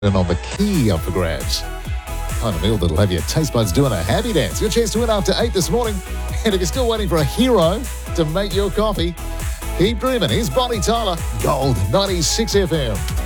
And on the key up for grabs. Kind of meal that'll have your taste buds doing a happy dance. Your chance to win after 8 this morning. And if you're still waiting for a hero to make your coffee, keep dreaming. Here's Bonnie Tyler, Gold 96 FM.